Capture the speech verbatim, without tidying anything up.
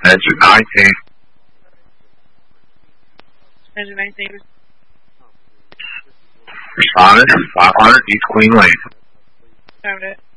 Engine nineteen. Engine nineteen. Responded, five hundred East Queen Lane. Found it.